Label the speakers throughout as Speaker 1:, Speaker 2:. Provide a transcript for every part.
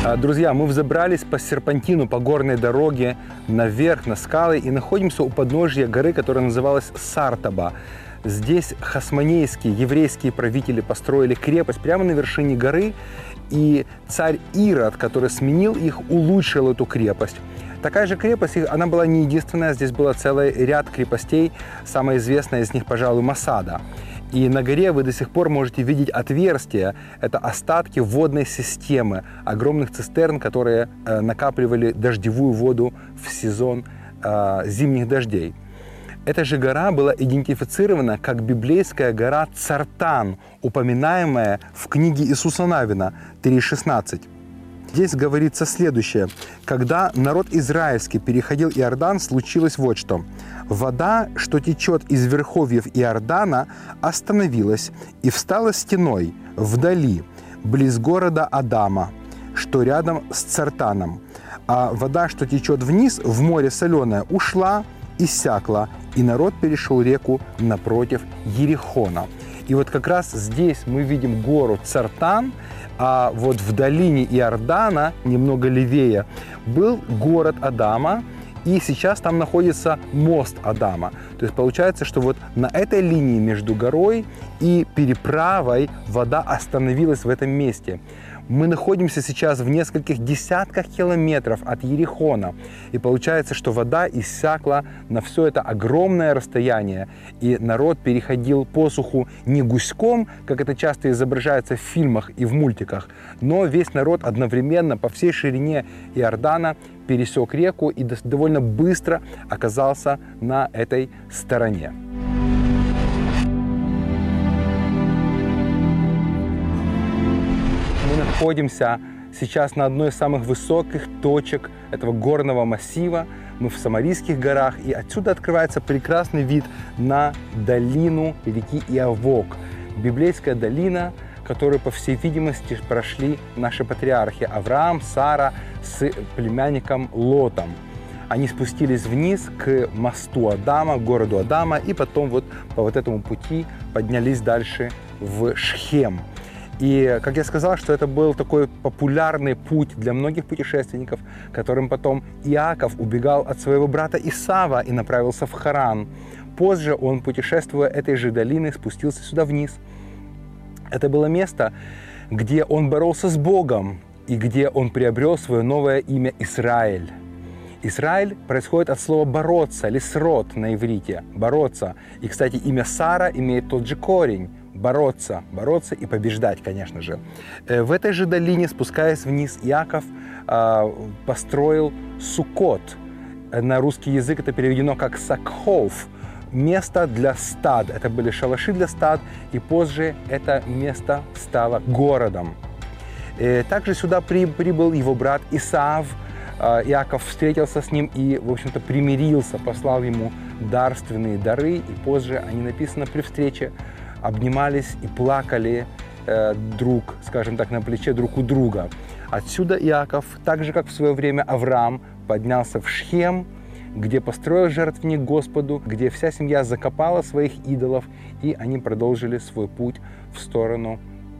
Speaker 1: Друзья, мы взобрались по серпантину, по горной дороге наверх, на скалы и находимся у подножья горы, которая называлась Сартаба. Здесь хасмонейские, еврейские правители построили крепость прямо на вершине горы, и царь Ирод, который сменил их, улучшил эту крепость. Такая же крепость, она была не единственная, здесь был целый ряд крепостей, самая известная из них, пожалуй, Масада. И на горе вы до сих пор можете видеть отверстия. Это остатки водной системы, огромных цистерн, которые накапливали дождевую воду в сезон зимних дождей. Эта же гора была идентифицирована как библейская гора Цартан, упоминаемая в книге Иисуса Навина 3:16. Здесь говорится следующее. Когда народ израильский переходил Иордан, случилось вот что. Вода, что течет из верховьев Иордана, остановилась и встала стеной вдали, близ города Адама, что рядом с Цартаном. А вода, что течет вниз, в море соленое, ушла, иссякла, и народ перешел реку напротив Ерихона. И вот как раз здесь мы видим гору Цартан, а вот в долине Иордана, немного левее, был город Адама, и сейчас там находится мост Адама. То есть получается, что вот на этой линии между горой и переправой вода остановилась в этом месте. Мы находимся сейчас в нескольких десятках километров от Ерихона. И получается, что вода иссякла на все это огромное расстояние. И народ переходил посуху не гуськом, как это часто изображается в фильмах и в мультиках, но весь народ одновременно по всей ширине Иордана пересек реку и довольно быстро оказался на этой стороне. Мы находимся сейчас на одной из самых высоких точек этого горного массива. Мы в Самарийских горах, и отсюда открывается прекрасный вид на долину реки Иавок. Библейская долина, которую, по всей видимости, прошли наши патриархи Авраам, Сара с племянником Лотом. Они спустились вниз к мосту Адама, к городу Адама, и потом вот по вот этому пути поднялись дальше в Шхем. И, как я сказал, что это был такой популярный путь для многих путешественников, которым потом Иаков убегал от своего брата Исава и направился в Харан. Позже он, путешествуя этой же долиной, спустился сюда вниз. Это было место, где он боролся с Богом и где он приобрел свое новое имя Израиль. Израиль происходит от слова «бороться», «лисрот» на иврите, «бороться». И, кстати, имя Сара имеет тот же корень. Бороться и побеждать, конечно же. В этой же долине, спускаясь вниз, Иаков построил Суккот. На русский язык это переведено как Сакхов. Место для стад. Это были шалаши для стад, и позже это место стало городом. Также сюда прибыл его брат Исав. Иаков встретился с ним и, в общем-то, примирился, послал ему дарственные дары, и позже они, написано, при встрече обнимались и плакали друг, скажем так, на плече друг у друга. Отсюда Иаков, так же, как в свое время Авраам, поднялся в Шхем, где построил жертвенник Господу, где вся семья закопала своих идолов, и они продолжили свой путь в сторону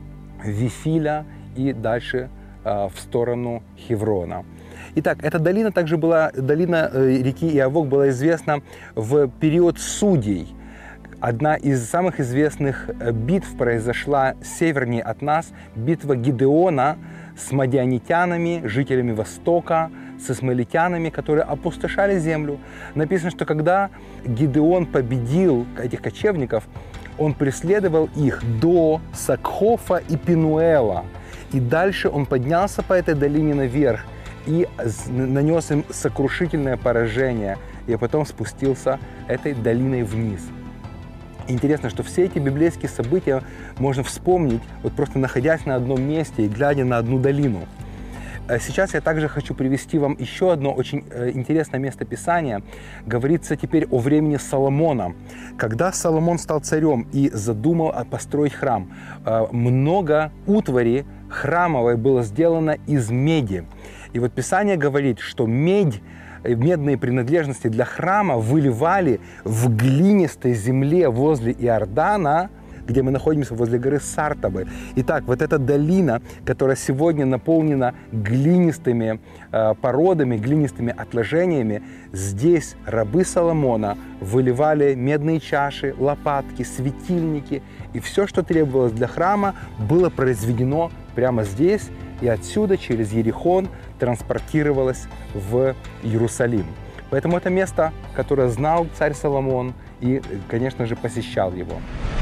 Speaker 1: Вифиля и дальше в сторону Хеврона. Итак, эта долина также была, долина реки Иавок была известна в период судей. Одна из самых известных битв произошла севернее от нас. Битва Гидеона с мадианитянами, жителями Востока, с исмаилитянами, которые опустошали землю. Написано, что когда Гидеон победил этих кочевников, он преследовал их до Сакхофа и Пинуэла. И дальше он поднялся по этой долине наверх и нанес им сокрушительное поражение. И потом спустился этой долиной вниз. Интересно, что все эти библейские события можно вспомнить, вот просто находясь на одном месте и глядя на одну долину. Сейчас я также хочу привести вам еще одно очень интересное место Писания. Говорится теперь о времени Соломона. Когда Соломон стал царем и задумал построить храм, много утвари храмовой было сделано из меди. И вот Писание говорит, что медные принадлежности для храма выливали в глинистой земле возле Иордана где мы находимся возле горы Сартабы. Итак, вот эта долина, которая сегодня наполнена глинистыми породами, глинистыми отложениями, здесь рабы Соломона выливали медные чаши, лопатки, светильники, и все, что требовалось для храма, было произведено прямо здесь, и отсюда через Ерихон транспортировалось в Иерусалим. Поэтому это место, которое знал царь Соломон и, конечно же, посещал его.